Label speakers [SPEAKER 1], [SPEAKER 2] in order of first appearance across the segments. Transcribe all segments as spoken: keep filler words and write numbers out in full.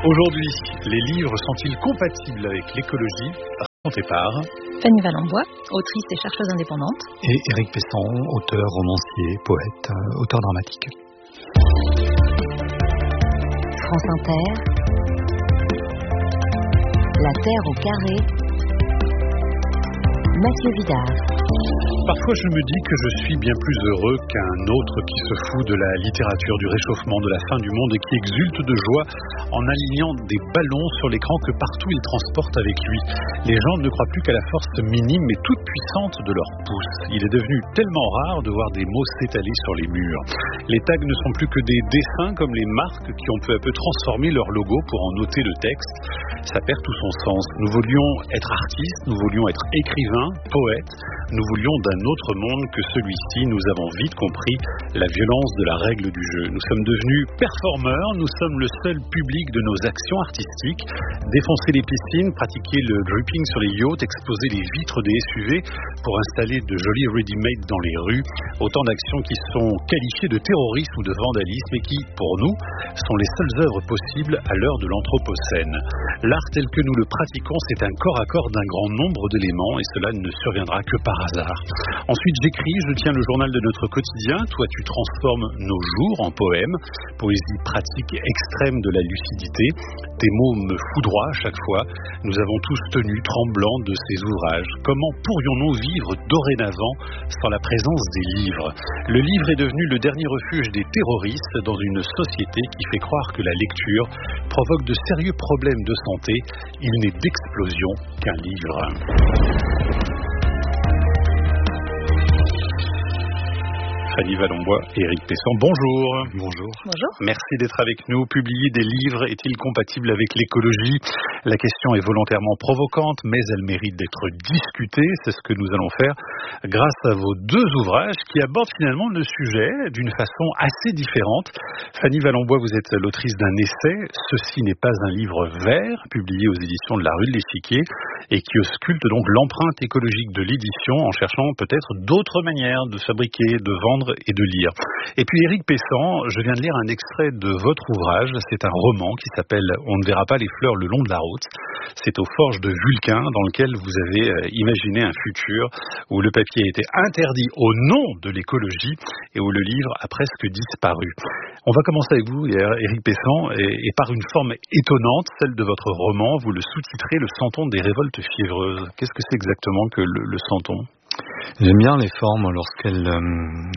[SPEAKER 1] Aujourd'hui, les livres sont-ils compatibles avec l'écologie? Raconté par
[SPEAKER 2] Fanny Valenbois, autrice et chercheuse indépendante.
[SPEAKER 3] Et Éric Pessan, auteur, romancier, poète, euh, auteur dramatique.
[SPEAKER 4] France Inter, La Terre au carré, Mathieu Vidard.
[SPEAKER 1] Parfois je me dis que je suis bien plus heureux qu'un autre qui se fout de la littérature, du réchauffement, de la fin du monde et qui exulte de joie en alignant des ballons sur l'écran que partout il transporte avec lui. Les gens ne croient plus qu'à la force minime mais toute puissante de leur pouce. Il est devenu tellement rare de voir des mots s'étaler sur les murs. Les tags ne sont plus que des dessins comme les marques qui ont peu à peu transformé leur logo pour en noter le texte. Ça perd tout son sens. Nous voulions être artistes, nous voulions être écrivains, poètes, nous voulions d'un autre monde que celui-ci. Nous avons vite compris la violence de la règle du jeu. Nous sommes devenus performeurs, nous sommes le seul public de nos actions artistiques. Défoncer les piscines, pratiquer le dripping sur les yachts, exposer les vitres des S U V pour installer de jolis ready-made dans les rues. Autant d'actions qui sont qualifiées de terrorisme ou de vandalisme et qui, pour nous, sont les seules œuvres possibles à l'heure de l'anthropocène. L'art tel que nous le pratiquons, c'est un corps à corps d'un grand nombre d'éléments et cela ne surviendra que par hasard. Ensuite, j'écris, je tiens le journal de notre quotidien. Toi, tu transformes nos jours en poèmes, poésie pratique extrême de la lucidité. Tes mots me foudroient à chaque fois. Nous avons tous tenu tremblants de ces ouvrages. Comment pourrions-nous vivre dorénavant sans la présence des livres? Le livre est devenu le dernier refuge des terroristes dans une société qui fait croire que la lecture provoque de sérieux problèmes de santé. Il n'est d'explosion qu'un livre. Fanny Valenbois et Éric Pessan, bonjour.
[SPEAKER 3] Bonjour.
[SPEAKER 2] Bonjour.
[SPEAKER 1] Merci d'être avec nous. Publier des livres est-il compatible avec l'écologie? La question est volontairement provocante, mais elle mérite d'être discutée. C'est ce que nous allons faire grâce à vos deux ouvrages qui abordent finalement le sujet d'une façon assez différente. Fanny Valenbois, vous êtes l'autrice d'un essai, Ceci n'est pas un livre vert, publié aux éditions de la Rue de l'Échiquier et qui ausculte donc l'empreinte écologique de l'édition en cherchant peut-être d'autres manières de fabriquer, de vendre et de lire. Et puis Éric Pessan, je viens de lire un extrait de votre ouvrage. C'est un roman qui s'appelle « On ne verra pas les fleurs le long de la route ». C'est aux forges de Vulcain dans lequel vous avez imaginé un futur où le papier a été interdit au nom de l'écologie et où le livre a presque disparu. On va commencer avec vous, Éric Pessan, et, et par une forme étonnante, celle de votre roman, vous le sous-titrez « Le Santon des révoltes fiévreuses ». Qu'est-ce que c'est exactement que le, le Santon ?
[SPEAKER 3] J'aime bien les formes lorsqu'elles. Euh,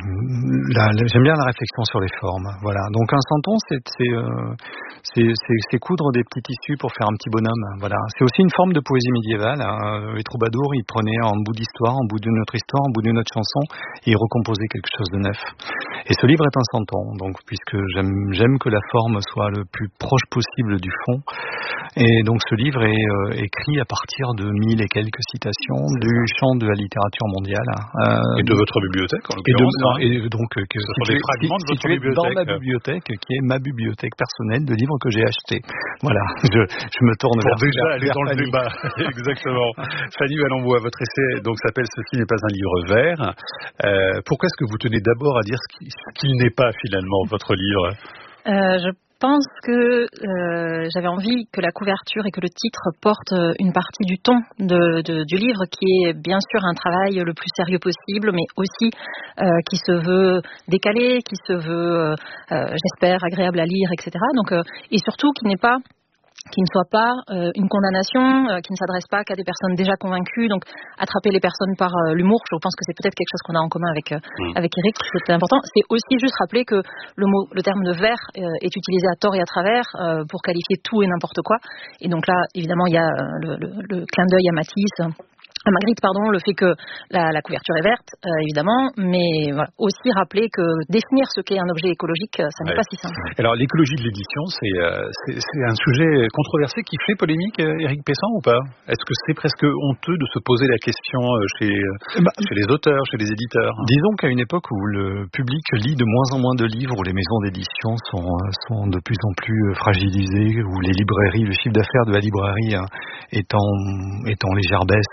[SPEAKER 3] la, la, j'aime bien la réflexion sur les formes. Voilà. Donc un santon, c'est c'est, euh, c'est c'est c'est coudre des petits tissus pour faire un petit bonhomme. Voilà. C'est aussi une forme de poésie médiévale. Hein. Les troubadours, ils prenaient un bout d'histoire, un bout d'une autre histoire, un bout d'une autre chanson, et ils recomposaient quelque chose de neuf. Et ce livre est un santon. Donc puisque j'aime j'aime que la forme soit le plus proche possible du fond. Et donc ce livre est euh, écrit à partir de mille et quelques citations du champ de la littérature mondiale.
[SPEAKER 1] Euh, et de votre bibliothèque, en l'occurrence.
[SPEAKER 3] Et, de, et donc, que,
[SPEAKER 1] ce sont des fragments de votre bibliothèque.
[SPEAKER 3] Dans ma bibliothèque, qui est ma bibliothèque personnelle de livres que j'ai achetés. Voilà, je, je me tourne
[SPEAKER 1] Pour
[SPEAKER 3] vers
[SPEAKER 1] déjà
[SPEAKER 3] vers,
[SPEAKER 1] aller
[SPEAKER 3] vers
[SPEAKER 1] dans
[SPEAKER 3] Fanny.
[SPEAKER 1] le débat. Exactement. Fanny Valenbois, votre essai donc s'appelle « Ceci n'est pas un livre vert ». Euh, pourquoi est-ce que vous tenez d'abord à dire ce qu'il, ce qu'il n'est pas finalement, votre livre?
[SPEAKER 2] euh, Je Je pense que euh, j'avais envie que la couverture et que le titre portent une partie du ton de, de, du livre, qui est bien sûr un travail le plus sérieux possible, mais aussi euh, qui se veut décalé, qui se veut, euh, j'espère, agréable à lire, et cetera. Donc, euh, et surtout qui n'est pas qui ne soit pas euh, une condamnation, euh, qui ne s'adresse pas qu'à des personnes déjà convaincues. Donc, attraper les personnes par euh, l'humour, je pense que c'est peut-être quelque chose qu'on a en commun avec, euh, mmh. avec Éric, c'est important. C'est aussi juste rappeler que le mot, le terme de vert euh, est utilisé à tort et à travers euh, pour qualifier tout et n'importe quoi. Et donc là, évidemment, il y a euh, le, le, le clin d'œil à Matisse, à Magritte, pardon, le fait que la, la couverture est verte, euh, évidemment, mais voilà, aussi rappeler que définir ce qu'est un objet écologique, ça n'est ouais. pas si simple.
[SPEAKER 1] Alors, l'écologie de l'édition, c'est, euh, c'est, c'est un sujet controversé qui fait polémique, euh, Éric Pessan, ou pas? Est-ce que c'est presque honteux de se poser la question euh, chez, euh, bah, chez les auteurs, chez les éditeurs?
[SPEAKER 3] Disons qu'à une époque où le public lit de moins en moins de livres, où les maisons d'édition sont, sont de plus en plus fragilisées, où les librairies, le chiffre d'affaires de la librairie hein, est, en, est en légère baisse d'une année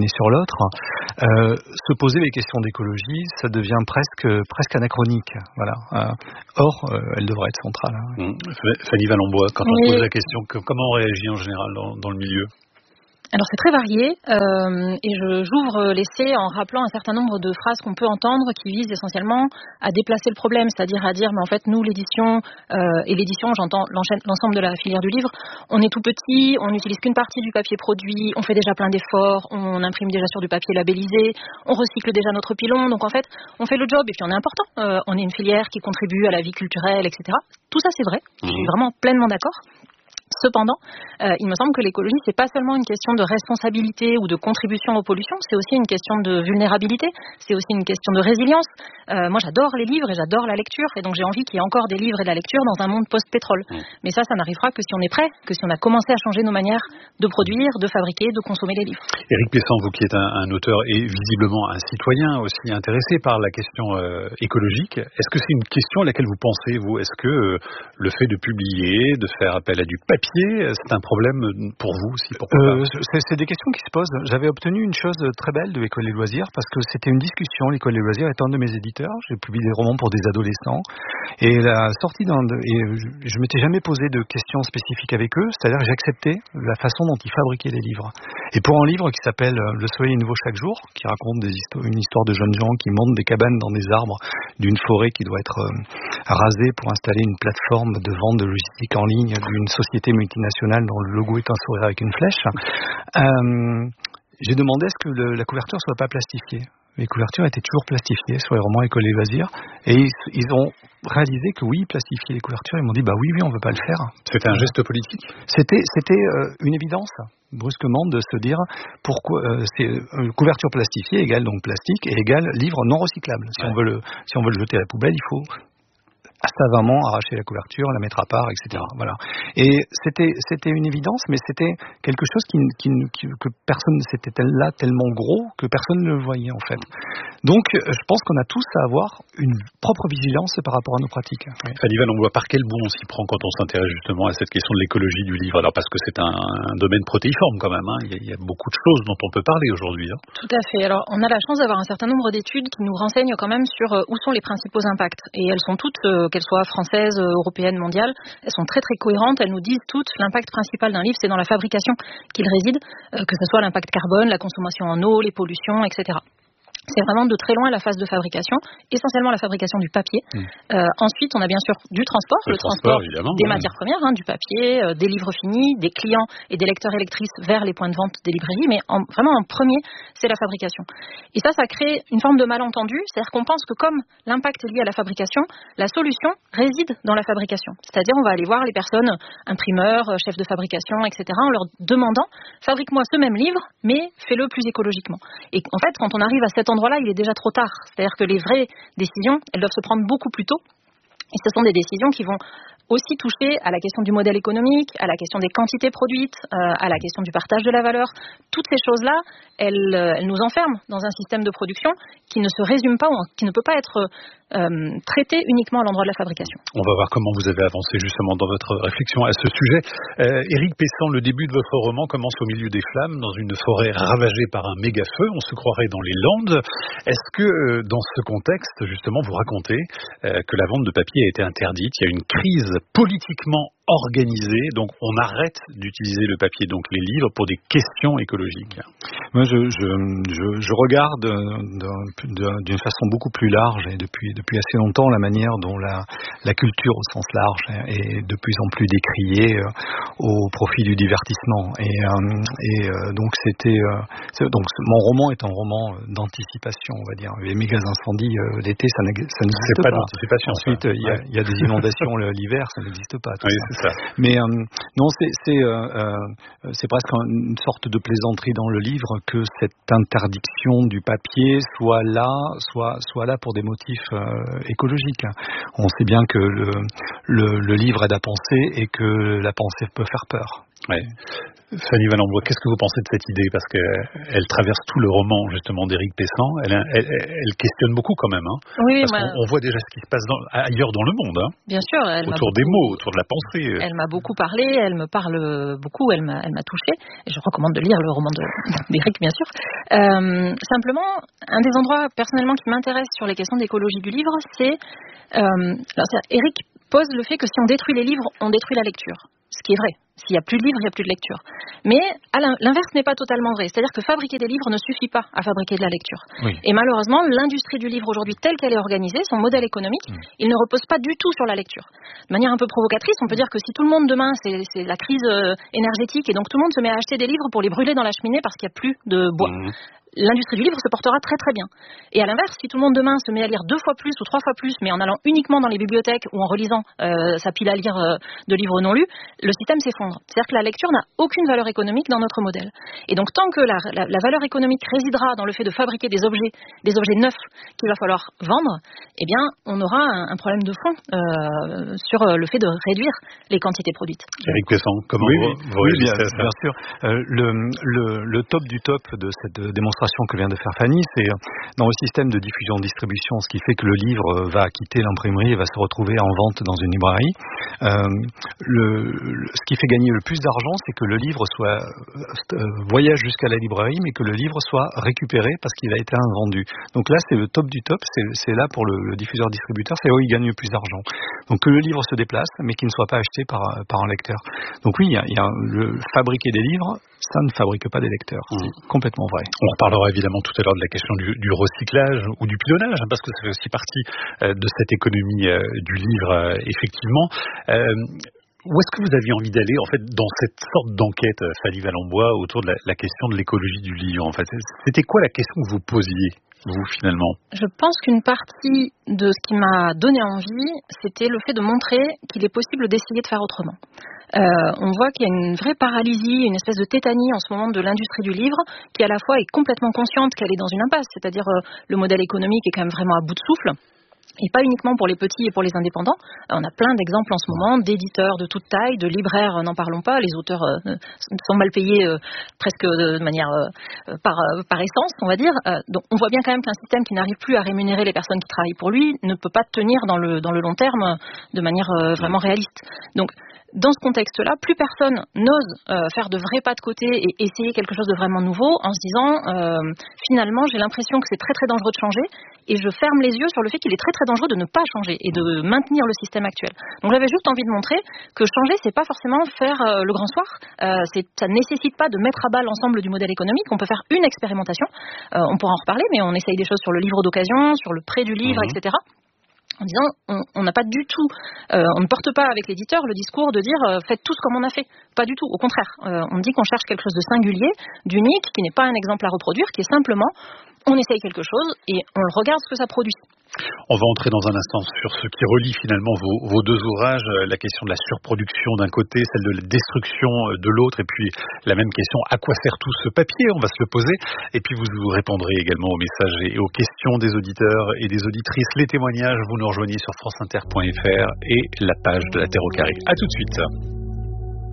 [SPEAKER 3] sur l'autre, euh, se poser les questions d'écologie, ça devient presque presque anachronique. Voilà. Euh, or, euh, elle devrait être centrale.
[SPEAKER 1] Mmh. Fanny Vallombois, quand
[SPEAKER 2] oui.
[SPEAKER 1] on pose la question, comment on réagit en général dans, dans le milieu ?
[SPEAKER 2] Alors c'est très varié euh, et je, j'ouvre l'essai en rappelant un certain nombre de phrases qu'on peut entendre qui visent essentiellement à déplacer le problème, c'est-à-dire à dire mais en fait nous l'édition euh, et l'édition j'entends l'ensemble de la filière du livre, on est tout petit, on n'utilise qu'une partie du papier produit, on fait déjà plein d'efforts, on imprime déjà sur du papier labellisé, on recycle déjà notre pilon, donc en fait on fait le job et puis on est important, euh, on est une filière qui contribue à la vie culturelle, et cetera. Tout ça c'est vrai, je suis vraiment pleinement d'accord. Cependant, euh, il me semble que l'écologie, c'est pas seulement une question de responsabilité ou de contribution aux pollutions, c'est aussi une question de vulnérabilité, c'est aussi une question de résilience. Euh, moi, j'adore les livres et j'adore la lecture, et donc j'ai envie qu'il y ait encore des livres et de la lecture dans un monde post-pétrole. Mmh. Mais ça, ça n'arrivera que si on est prêt, que si on a commencé à changer nos manières de produire, de fabriquer, de consommer les livres.
[SPEAKER 1] Éric Pessan, vous qui êtes un, un auteur et visiblement un citoyen aussi intéressé par la question euh, écologique, est-ce que c'est une question à laquelle vous pensez, vous ? Est-ce que euh, le fait de publier, de faire appel à du papier, c'est un problème pour vous aussi, pourquoi
[SPEAKER 3] euh, c'est, c'est des questions qui se posent. J'avais obtenu une chose très belle de l'École des loisirs parce que c'était une discussion. L'École des loisirs est un de mes éditeurs. J'ai publié des romans pour des adolescents et la sortie d'un de, et je, je m'étais jamais posé de questions spécifiques avec eux. C'est-à-dire que j'acceptais la façon dont ils fabriquaient les livres. Et pour un livre qui s'appelle Le soleil est nouveau chaque jour, qui raconte des histo- une histoire de jeunes gens qui montent des cabanes dans des arbres d'une forêt qui doit être euh, rasée pour installer une plateforme de vente de logistique en ligne d'une société multinationale dont le logo est un sourire avec une flèche. Euh, j'ai demandé à ce que le, la couverture soit pas plastifiée. Les couvertures étaient toujours plastifiées sur les romans École des loisirs et ils, ils ont réalisé que oui, plastifier les couvertures, ils m'ont dit bah oui, oui, on veut pas le faire.
[SPEAKER 1] C'était un geste politique ?
[SPEAKER 3] C'était, c'était euh, une évidence, brusquement, de se dire pourquoi euh, c'est euh, couverture plastifiée égale donc plastique et égale livre non recyclable. Si ouais. on veut le, si on veut le jeter à la poubelle, il faut savamment arracher la couverture, la mettre à part, et cetera. Voilà. Et c'était c'était une évidence, mais c'était quelque chose qui, qui, qui que personne, c'était là tellement gros que personne ne le voyait en fait. Donc, je pense qu'on a tous à avoir une propre vigilance par rapport à nos pratiques. Oui.
[SPEAKER 1] Fanny Vallombois, par quel bout on s'y prend quand on s'intéresse justement à cette question de l'écologie du livre ? Alors parce que c'est un, un domaine protéiforme quand même. Hein. Il, y a, il y a beaucoup de choses dont on peut parler aujourd'hui. Hein.
[SPEAKER 2] Tout à fait. Alors, on a la chance d'avoir un certain nombre d'études qui nous renseignent quand même sur où sont les principaux impacts. Et elles sont toutes euh, qu'elles soient françaises, européennes, mondiales, elles sont très très cohérentes, elles nous disent toutes l'impact principal d'un livre, c'est dans la fabrication qu'il réside, euh, que ce soit l'impact carbone, la consommation en eau, les pollutions, et cetera. C'est vraiment de très loin la phase de fabrication, essentiellement la fabrication du papier. Mmh. Euh, ensuite, on a bien sûr du transport, le, le transport, transport des oui. matières premières, hein, du papier, euh, des livres finis, des clients et des lecteurs et lectrices vers les points de vente des librairies, mais en, vraiment en premier, c'est la fabrication. Et ça, ça crée une forme de malentendu, c'est-à-dire qu'on pense que comme l'impact est lié à la fabrication, la solution réside dans la fabrication. C'est-à-dire on va aller voir les personnes, imprimeurs, chefs de fabrication, et cetera, en leur demandant, fabrique-moi ce même livre, mais fais-le plus écologiquement. Et en fait, quand on arrive à cet endroit là, il est déjà trop tard. C'est-à-dire que les vraies décisions, elles doivent se prendre beaucoup plus tôt. Et ce sont des décisions qui vont aussi toucher à la question du modèle économique, à la question des quantités produites, euh, à la question du partage de la valeur. Toutes ces choses-là, elles, elles nous enferment dans un système de production qui ne se résume pas, ou qui ne peut pas être euh, traité uniquement à l'endroit de la fabrication.
[SPEAKER 1] On va voir comment vous avez avancé justement dans votre réflexion à ce sujet. Euh, Éric Pessan, le début de votre roman commence au milieu des flammes, dans une forêt ravagée par un méga feu. On se croirait dans les Landes. Est-ce que euh, dans ce contexte, justement, vous racontez euh, que la vente de papier a été interdite? Il y a une crise politiquement organisée, donc on arrête d'utiliser le papier, donc les livres, pour des questions écologiques.
[SPEAKER 3] Moi, je, je, je, je regarde d'une façon beaucoup plus large et depuis, depuis assez longtemps la manière dont la, la culture au sens large est de plus en plus décriée au profit du divertissement. Et, et donc c'était, donc mon roman est un roman d'anticipation, on va dire. Les méga incendies l'été, ça n'existe
[SPEAKER 1] pas.
[SPEAKER 3] pas
[SPEAKER 1] d'anticipation.
[SPEAKER 3] Ensuite, il y, a, il y a des inondations l'hiver, ça n'existe pas.
[SPEAKER 1] Oui, c'est ça.
[SPEAKER 3] Mais euh, non, c'est c'est, euh, euh, c'est presque une sorte de plaisanterie dans le livre que cette interdiction du papier soit là, soit soit là pour des motifs euh, écologiques. On sait bien que le, le le livre aide à penser et que la pensée peut faire peur.
[SPEAKER 1] Ouais. Fanny Valenbois, qu'est-ce que vous pensez de cette idée? Parce qu'elle traverse tout le roman justement d'Éric Pessan. Elle, elle, elle questionne beaucoup quand même. Hein,
[SPEAKER 2] oui,
[SPEAKER 1] parce
[SPEAKER 2] moi...
[SPEAKER 1] qu'on on voit déjà ce qui se passe dans, ailleurs dans le monde. Hein,
[SPEAKER 2] bien sûr. Elle
[SPEAKER 1] autour
[SPEAKER 2] beaucoup,
[SPEAKER 1] des mots, autour de la pensée.
[SPEAKER 2] Elle m'a beaucoup parlé, elle me parle beaucoup, elle m'a, elle m'a touchée. Et je recommande de lire le roman de, d'Éric, bien sûr. Euh, simplement, un des endroits personnellement qui m'intéresse sur les questions d'écologie du livre, c'est... Euh, alors, c'est Éric pose le fait que si on détruit les livres, on détruit la lecture. Ce qui est vrai. S'il n'y a plus de livres, il n'y a plus de lecture. Mais à l'inverse n'est pas totalement vrai. C'est-à-dire que fabriquer des livres ne suffit pas à fabriquer de la lecture.
[SPEAKER 3] Oui.
[SPEAKER 2] Et malheureusement, l'industrie du livre aujourd'hui, telle qu'elle est organisée, son modèle économique, mmh. il ne repose pas du tout sur la lecture. De manière un peu provocatrice, on peut dire que si tout le monde demain, c'est, c'est la crise euh, énergétique et donc tout le monde se met à acheter des livres pour les brûler dans la cheminée parce qu'il n'y a plus de bois. Mmh. L'industrie du livre se portera très très bien. Et à l'inverse, si tout le monde demain se met à lire deux fois plus ou trois fois plus, mais en allant uniquement dans les bibliothèques ou en relisant euh, sa pile à lire euh, de livres non lus, le système s'effondre. C'est-à-dire que la lecture n'a aucune valeur économique dans notre modèle. Et donc tant que la, la, la valeur économique résidera dans le fait de fabriquer des objets, des objets neufs qu'il va falloir vendre, eh bien on aura un, un problème de fond euh, sur le fait de réduire les quantités produites.
[SPEAKER 1] Éric Pessan, comment
[SPEAKER 3] oui,
[SPEAKER 1] vous,
[SPEAKER 3] oui,
[SPEAKER 1] vous
[SPEAKER 3] oui
[SPEAKER 1] réagissez
[SPEAKER 3] bien,
[SPEAKER 1] à ça?
[SPEAKER 3] Bien sûr. Euh, le, le, le top du top de cette démonstration que vient de faire Fanny, c'est dans le système de diffusion-distribution, ce qui fait que le livre va quitter l'imprimerie et va se retrouver en vente dans une librairie. Euh, le, le, ce qui fait gagner le plus d'argent, c'est que le livre soit euh, voyage jusqu'à la librairie, mais que le livre soit récupéré parce qu'il a été invendu. Donc là, c'est le top du top, c'est, c'est là pour le, le diffuseur-distributeur, c'est là où il gagne le plus d'argent. Donc que le livre se déplace, mais qu'il ne soit pas acheté par, par un lecteur. Donc oui, il y a, il y a le, fabriquer des livres, ça ne fabrique pas des lecteurs. Mmh. C'est complètement vrai.
[SPEAKER 1] On reparlera évidemment tout à l'heure de la question du, du recyclage ou du pilonnage, hein, parce que c'est aussi partie euh, de cette économie euh, du livre, euh, effectivement. Euh, où est-ce que vous aviez envie d'aller, en fait, dans cette sorte d'enquête, Fanny Valenbois, autour de la, la question de l'écologie du livre, en fait? C'était quoi la question que vous posiez, vous, finalement?
[SPEAKER 2] Je pense qu'une partie de ce qui m'a donné envie, c'était le fait de montrer qu'il est possible d'essayer de faire autrement. Euh, on voit qu'il y a une vraie paralysie, une espèce de tétanie en ce moment de l'industrie du livre, qui à la fois est complètement consciente qu'elle est dans une impasse, c'est-à-dire euh, le modèle économique est quand même vraiment à bout de souffle. Et pas uniquement pour les petits et pour les indépendants. On a plein d'exemples en ce moment d'éditeurs de toute taille, de libraires, n'en parlons pas. Les auteurs euh, sont mal payés euh, presque de manière euh, par, euh, par essence, on va dire. Euh, donc on voit bien quand même qu'un système qui n'arrive plus à rémunérer les personnes qui travaillent pour lui ne peut pas tenir dans le, dans le long terme de manière euh, vraiment réaliste. Donc dans ce contexte-là, plus personne n'ose euh, faire de vrais pas de côté et essayer quelque chose de vraiment nouveau en se disant euh, finalement j'ai l'impression que c'est très très dangereux de changer et je ferme les yeux sur le fait qu'il est très très dangereux de ne pas changer et de maintenir le système actuel. Donc j'avais juste envie de montrer que changer c'est pas forcément faire euh, le grand soir, euh, c'est, ça ne nécessite pas de mettre à bas l'ensemble du modèle économique, on peut faire une expérimentation, euh, on pourra en reparler mais on essaye des choses sur le livre d'occasion, sur le prêt du livre, mmh. et cetera. En disant, on n'a pas du tout, euh, on ne porte pas avec l'éditeur le discours de dire euh, faites tous comme on a fait. Pas du tout, au contraire. Euh, on dit qu'on cherche quelque chose de singulier, d'unique, qui n'est pas un exemple à reproduire, qui est simplement, on essaye quelque chose et on regarde ce que ça produit.
[SPEAKER 1] On va entrer dans un instant sur ce qui relie finalement vos, vos deux ouvrages, la question de la surproduction d'un côté, celle de la destruction de l'autre, et puis la même question, à quoi sert tout ce papier? On va se le poser, et puis vous, vous répondrez également aux messages et aux questions des auditeurs et des auditrices. Les témoignages, vous nous rejoignez sur franceinter point f r et la page de la Terre au carré. À tout de suite.